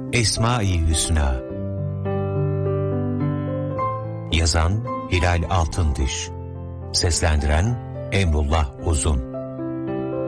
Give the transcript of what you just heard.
Esma-i Hüsna. Yazan Hilal Altındiş. Seslendiren Emrullah Uzun.